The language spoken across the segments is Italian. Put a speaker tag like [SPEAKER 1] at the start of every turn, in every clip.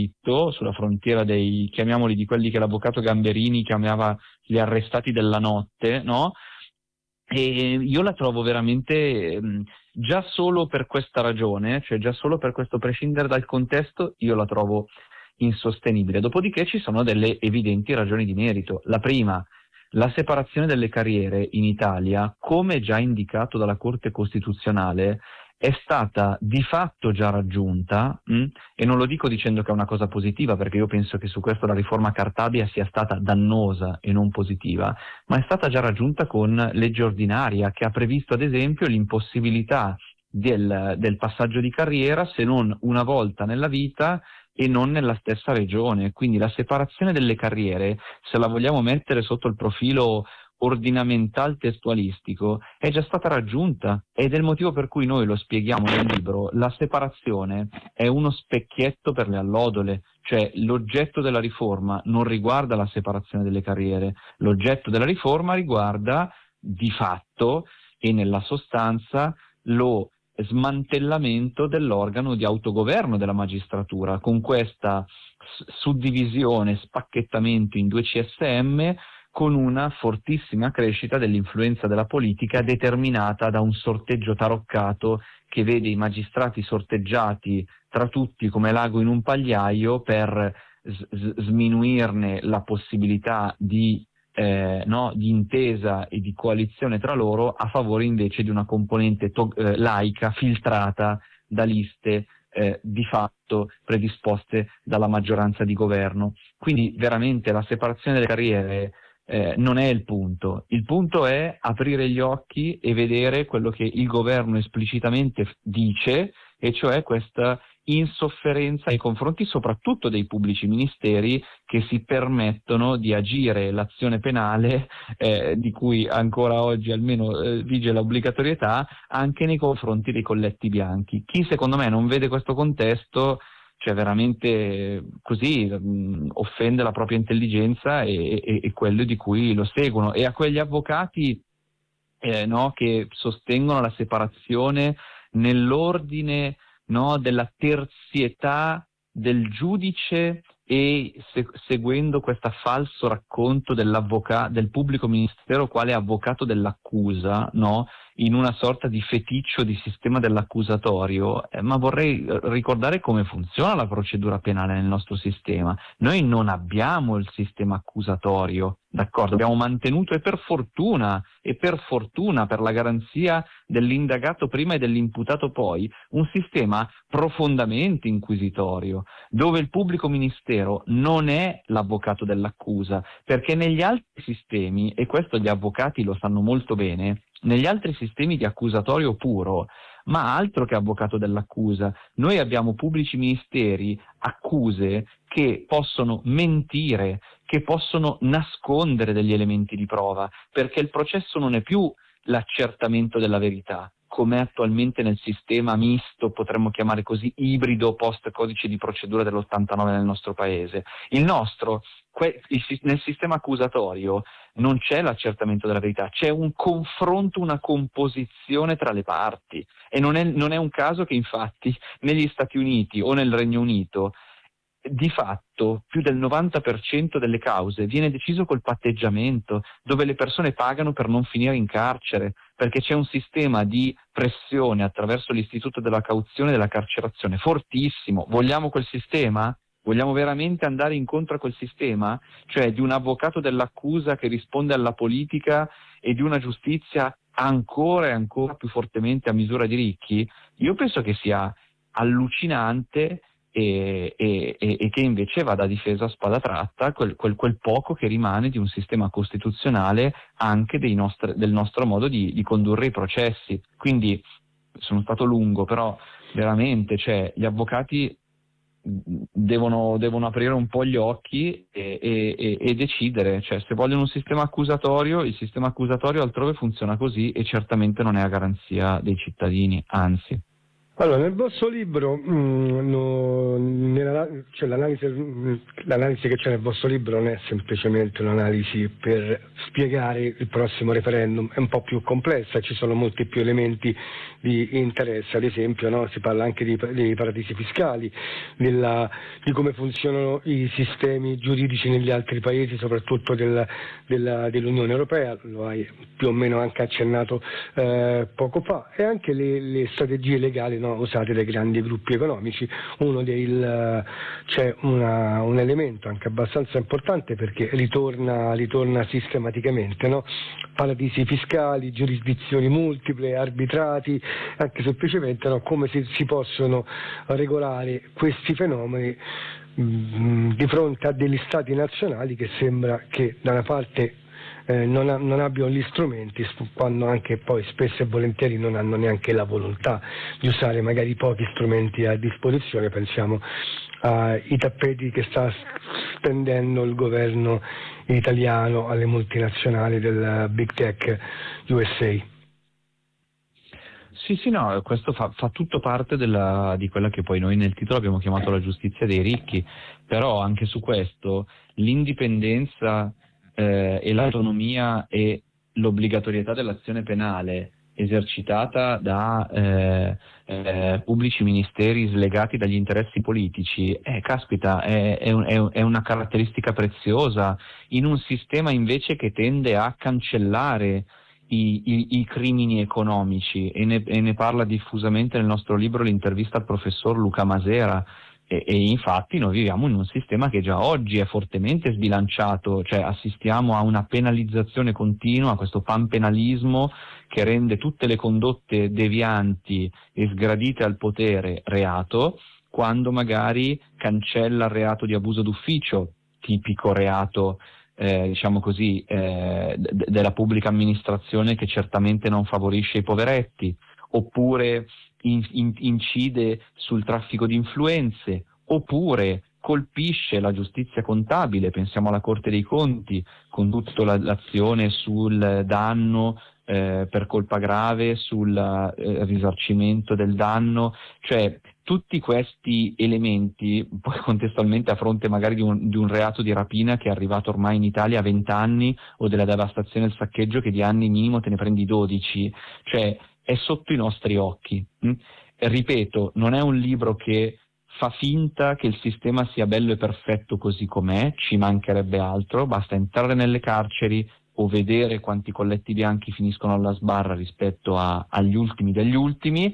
[SPEAKER 1] sulla frontiera dei, chiamiamoli, di quelli che l'avvocato Gamberini chiamava gli arrestati della notte, no? E io la trovo veramente, già solo per questa ragione, cioè già solo per questo prescindere dal contesto, io la trovo insostenibile. Dopodiché ci sono delle evidenti ragioni di merito. La prima, la separazione delle carriere in Italia, come già indicato dalla Corte Costituzionale, è stata di fatto già raggiunta, e non lo dico dicendo che è una cosa positiva, perché io penso che su questo la riforma Cartabia sia stata dannosa e non positiva, ma è stata già raggiunta con legge ordinaria, che ha previsto ad esempio l'impossibilità del passaggio di carriera se non una volta nella vita e non nella stessa regione. Quindi la separazione delle carriere, se la vogliamo mettere sotto il profilo ordinamental testualistico, è già stata raggiunta, ed è il motivo per cui noi lo spieghiamo nel libro. La separazione è uno specchietto per le allodole, cioè l'oggetto della riforma non riguarda la separazione delle carriere, l'oggetto della riforma riguarda di fatto e nella sostanza lo smantellamento dell'organo di autogoverno della magistratura, con questa suddivisione, spacchettamento in due CSM, con una fortissima crescita dell'influenza della politica determinata da un sorteggio taroccato che vede i magistrati sorteggiati tra tutti come l'ago in un pagliaio per sminuirne la possibilità di intesa e di coalizione tra loro, a favore invece di una componente laica filtrata da liste di fatto predisposte dalla maggioranza di governo. Quindi veramente la separazione delle carriere non è il punto è aprire gli occhi e vedere quello che il governo esplicitamente dice, e cioè questa insofferenza nei confronti soprattutto dei pubblici ministeri che si permettono di agire l'azione penale, di cui ancora oggi almeno vige l'obbligatorietà, anche nei confronti dei colletti bianchi. Chi secondo me non vede questo contesto, cioè veramente così offende la propria intelligenza e quello di cui lo seguono. E a quegli avvocati che sostengono la separazione nell'ordine della terzietà del giudice e seguendo questo falso racconto del pubblico ministero quale avvocato dell'accusa, in una sorta di feticcio di sistema dell'accusatorio, ma vorrei ricordare come funziona la procedura penale nel nostro sistema. Noi non abbiamo il sistema accusatorio, d'accordo? Abbiamo mantenuto, e per fortuna per la garanzia dell'indagato prima e dell'imputato poi, un sistema profondamente inquisitorio, dove il pubblico ministero non è l'avvocato dell'accusa, perché negli altri sistemi, e questo gli avvocati lo sanno molto bene, negli altri sistemi di accusatorio puro, ma altro che avvocato dell'accusa, noi abbiamo pubblici ministeri, accuse che possono mentire, che possono nascondere degli elementi di prova, perché il processo non è più l'accertamento della verità, come attualmente nel sistema misto, potremmo chiamare così, ibrido post codice di procedura dell'89 nel nostro paese. Il nostro, nel sistema accusatorio, non c'è l'accertamento della verità, c'è un confronto, una composizione tra le parti, e non è un caso che infatti negli Stati Uniti o nel Regno Unito di fatto più del 90% delle cause viene deciso col patteggiamento, dove le persone pagano per non finire in carcere, perché c'è un sistema di pressione attraverso l'istituto della cauzione e della carcerazione fortissimo. Vogliamo quel sistema? Vogliamo veramente andare incontro a quel sistema? Cioè di un avvocato dell'accusa che risponde alla politica e di una giustizia ancora e ancora più fortemente a misura di ricchi? Io penso che sia allucinante e che invece vada difesa a spada tratta quel poco che rimane di un sistema costituzionale, anche del nostro modo di condurre i processi. Quindi sono stato lungo, però veramente gli avvocati devono aprire un po' gli occhi e decidere, se vogliono un sistema accusatorio, il sistema accusatorio altrove funziona così e certamente non è a garanzia dei cittadini, anzi.
[SPEAKER 2] Allora, nel vostro libro, cioè l'analisi che c'è nel vostro libro non è semplicemente un'analisi per spiegare il prossimo referendum, è un po' più complessa, ci sono molti più elementi di interesse, ad esempio, no? Si parla anche dei paradisi fiscali, di come funzionano i sistemi giuridici negli altri paesi, soprattutto dell'Unione Europea, lo hai più o meno anche accennato poco fa, e anche le strategie legali, no, usate dai grandi gruppi economici. C'è un elemento anche abbastanza importante, perché ritorna sistematicamente, no? Paradisi fiscali, giurisdizioni multiple, arbitrati, anche semplicemente, no, come si possono regolare questi fenomeni di fronte a degli stati nazionali che sembra che da una parte non abbiano gli strumenti, quando anche poi spesso e volentieri non hanno neanche la volontà di usare magari pochi strumenti a disposizione. Pensiamo ai tappeti che sta stendendo il governo italiano alle multinazionali del Big Tech USA.
[SPEAKER 1] Sì, no, questo fa tutto parte di quella che poi noi nel titolo abbiamo chiamato la giustizia dei ricchi, però anche su questo l'indipendenza e l'autonomia e l'obbligatorietà dell'azione penale esercitata da pubblici ministeri slegati dagli interessi politici, caspita, è una caratteristica preziosa in un sistema invece che tende a cancellare i crimini economici, e ne parla diffusamente nel nostro libro l'intervista al professor Luca Masera. E infatti noi viviamo in un sistema che già oggi è fortemente sbilanciato, cioè assistiamo a una penalizzazione continua, a questo panpenalismo che rende tutte le condotte devianti e sgradite al potere reato, quando magari cancella il reato di abuso d'ufficio, tipico reato diciamo così, della pubblica amministrazione, che certamente non favorisce i poveretti, oppure incide sul traffico di influenze, oppure colpisce la giustizia contabile. Pensiamo alla Corte dei Conti con tutta l'azione sul danno per colpa grave, sul risarcimento del danno, cioè tutti questi elementi, poi contestualmente a fronte magari di un reato di rapina che è arrivato ormai in Italia a 20 anni, o della devastazione e il saccheggio che di anni minimo te ne prendi 12, cioè è sotto i nostri occhi. Ripeto, non è un libro che fa finta che il sistema sia bello e perfetto così com'è, ci mancherebbe altro, basta entrare nelle carceri o vedere quanti colletti bianchi finiscono alla sbarra rispetto agli ultimi degli ultimi,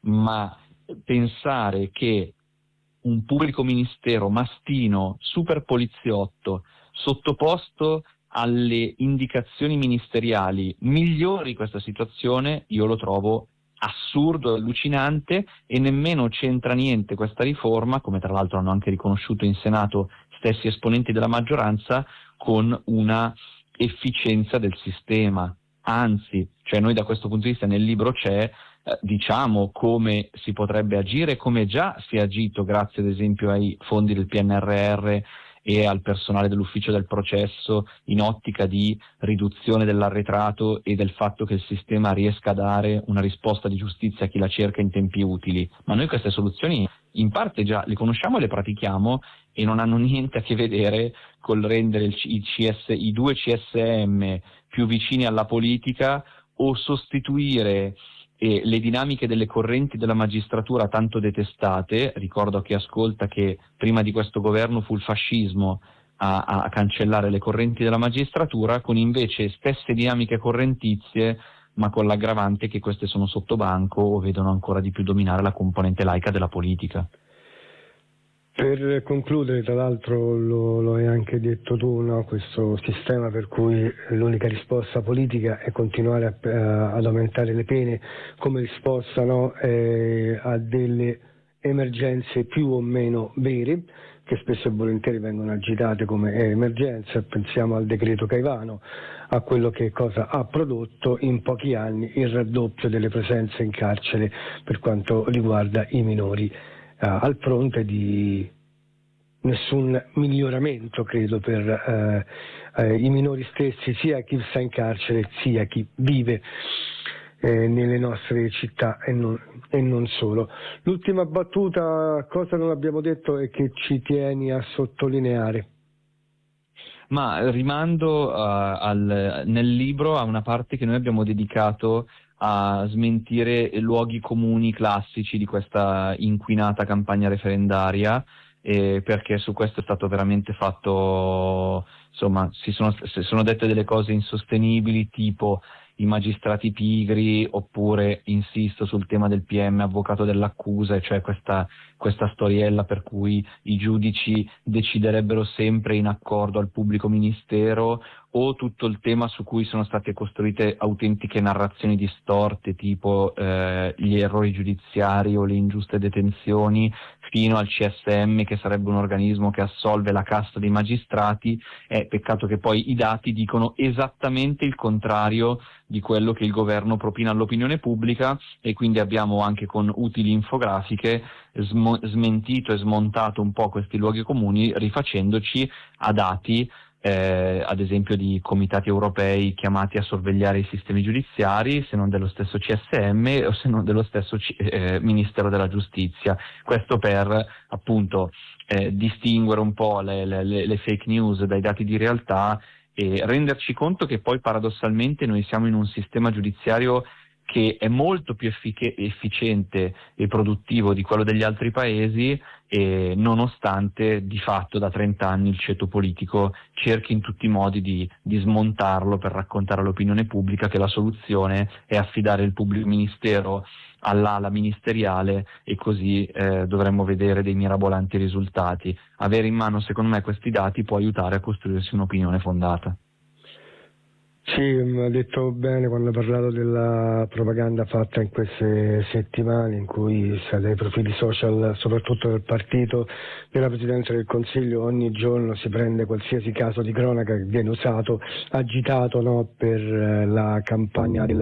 [SPEAKER 1] ma pensare che un pubblico ministero mastino, super poliziotto, sottoposto alle indicazioni ministeriali, migliori questa situazione, io lo trovo assurdo, allucinante, e nemmeno c'entra niente questa riforma, come tra l'altro hanno anche riconosciuto in Senato stessi esponenti della maggioranza, con una efficienza del sistema. Anzi, cioè noi da questo punto di vista nel libro c'è diciamo come si potrebbe agire, come già si è agito grazie ad esempio ai fondi del PNRR e al personale dell'ufficio del processo, in ottica di riduzione dell'arretrato e del fatto che il sistema riesca a dare una risposta di giustizia a chi la cerca in tempi utili. Ma noi queste soluzioni in parte già le conosciamo e le pratichiamo, e non hanno niente a che vedere col rendere i due CSM più vicini alla politica, o sostituire le dinamiche delle correnti della magistratura tanto detestate. Ricordo a chi ascolta che prima di questo governo fu il fascismo a cancellare le correnti della magistratura, con invece stesse dinamiche correntizie, ma con l'aggravante che queste sono sotto banco o vedono ancora di più dominare la componente laica della politica.
[SPEAKER 2] Per concludere, tra l'altro lo hai anche detto tu, no? Questo sistema per cui l'unica risposta politica è continuare ad aumentare le pene come risposta, no? A delle emergenze più o meno vere, che spesso e volentieri vengono agitate come emergenze. Pensiamo al decreto Caivano, a quello che cosa ha prodotto in pochi anni: il raddoppio delle presenze in carcere per quanto riguarda i minori, al fronte di nessun miglioramento, credo, per i minori stessi, sia chi sta in carcere sia chi vive nelle nostre città e non solo. L'ultima battuta, cosa non abbiamo detto e che ci tieni a sottolineare?
[SPEAKER 1] Ma rimando nel libro a una parte che noi abbiamo dedicato a smentire luoghi comuni classici di questa inquinata campagna referendaria, perché su questo è stato veramente fatto, insomma, si sono dette delle cose insostenibili, tipo i magistrati pigri, oppure insisto sul tema del PM avvocato dell'accusa, cioè questa storiella per cui i giudici deciderebbero sempre in accordo al pubblico ministero, o tutto il tema su cui sono state costruite autentiche narrazioni distorte, tipo gli errori giudiziari o le ingiuste detenzioni, fino al CSM, che sarebbe un organismo che assolve la casta dei magistrati. Peccato che poi i dati dicono esattamente il contrario di quello che il governo propina all'opinione pubblica, e quindi abbiamo anche con utili infografiche smentito e smontato un po' questi luoghi comuni, rifacendoci a dati ad esempio di comitati europei chiamati a sorvegliare i sistemi giudiziari, se non dello stesso CSM o se non dello stesso Ministero della Giustizia. Questo per appunto distinguere un po' le fake news dai dati di realtà e renderci conto che poi paradossalmente noi siamo in un sistema giudiziario che è molto più efficiente e produttivo di quello degli altri paesi, e nonostante di fatto da 30 anni il ceto politico cerchi in tutti i modi di smontarlo per raccontare all'opinione pubblica che la soluzione è affidare il pubblico ministero all'ala ministeriale, e così dovremmo vedere dei mirabolanti risultati. Avere in mano, secondo me, questi dati può aiutare a costruirsi un'opinione fondata.
[SPEAKER 2] Sì, ha detto bene quando ha parlato della propaganda fatta in queste settimane, in cui dai profili social, soprattutto del partito della Presidenza del Consiglio, ogni giorno si prende qualsiasi caso di cronaca che viene usato, agitato, no, per la campagna della